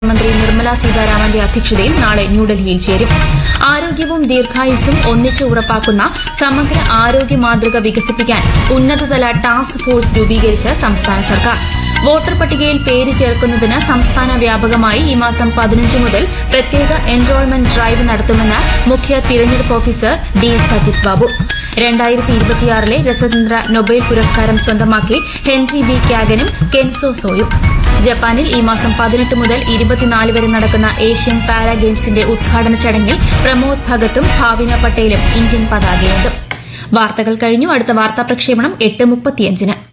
മന്ത്രി നിർമ്മല സീതാരാമന്റെ അധ്യക്ഷതയിൽ നാളെ ന്യൂഡൽഹിയിൽ ചേരും. ആരോഗ്യവും ദീർഘായുസ്സും ഒന്നിച്ച് ഉറപ്പാക്കുന്ന സമഗ്ര ആരോഗ്യ മാതൃക വികസിപ്പിക്കാൻ ഉന്നതതല ടാസ്ക് ഫോഴ്സ് രൂപീകരിച്ച് സംസ്ഥാന സർക്കാർ. വോട്ടർ പട്ടികയിൽ പേര് ചേർക്കുന്നതിന് സംസ്ഥാന വ്യാപകമായി ഈ മാസം 15 മുതൽ പ്രത്യേക എൻറോൾമെന്റ് ഡ്രൈവ് നടത്തുമെന്ന് മുഖ്യ തിരഞ്ഞെടുപ്പ് officer D Sajith Babu. 2026 രസതന്ത്ര Nobel പുരസ്കാരം സ്വന്തമാക്കി ഹെൻറി ബി ക്യാഗനും കെൻസോ സോയും. ജപ്പാനിൽ ഈ മാസം 18 മുതൽ 24 വരെ നടക്കുന്ന ഏഷ്യൻ പാരാ ഗെയിംസിന്റെ ഉദ്ഘാടന ചടങ്ങിൽ പ്രമോദ് ഭഗത്തും ഭാവിന പട്ടേലും ഇന്ത്യൻ പതാകയേന്തും. വാർത്തകൾ കഴിഞ്ഞു. അടുത്ത വാർത്താ പ്രക്ഷേപണം 8:35.